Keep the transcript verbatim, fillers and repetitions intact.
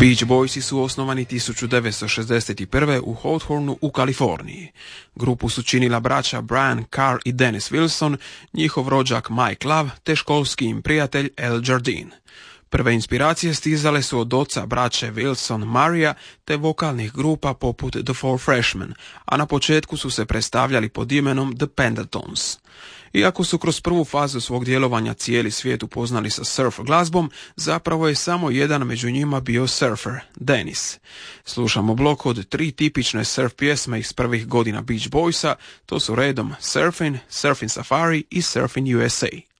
Beach Boysi su osnovani tisuću devetsto šezdeset prve. u Hawthornu u Kaliforniji. Grupu su činila braća Brian Carr i Dennis Wilson, njihov rođak Mike Love te školski im prijatelj Al Jardine. Prve inspiracije stizale su od oca braće Wilson Maria te vokalnih grupa poput The Four Freshmen, a na početku su se predstavljali pod imenom The Pendletons. Iako su kroz prvu fazu svog djelovanja cijeli svijet upoznali sa surf glazbom, zapravo je samo jedan među njima bio surfer, Dennis. Slušamo blok od tri tipične surf pjesme iz prvih godina Beach Boysa, to su redom Surfin', Surfin' Safari i Surfin' U S A.